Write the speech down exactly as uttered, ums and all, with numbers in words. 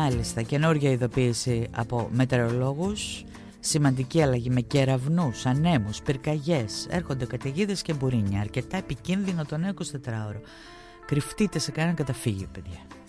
Μάλιστα, καινούργια ειδοποίηση από μετεωρολόγους. Σημαντική αλλαγή με κεραυνούς, ανέμους, πυρκαγιές. Έρχονται καταιγίδες και μπουρίνια. Αρκετά επικίνδυνο το νέο εικοσιτετράωρο. Κρυφτείτε σε κανένα καταφύγιο, παιδιά.